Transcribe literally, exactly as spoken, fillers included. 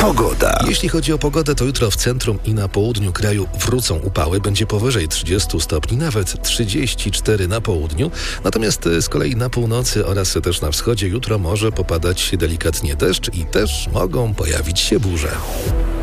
Pogoda. Jeśli chodzi o pogodę, to jutro w centrum i na południu kraju wrócą upały. Będzie powyżej trzydzieści stopni, nawet trzydzieści cztery na południu. Natomiast z kolei na północy oraz też na wschodzie jutro może popadać delikatnie deszcz i też mogą pojawić się burze.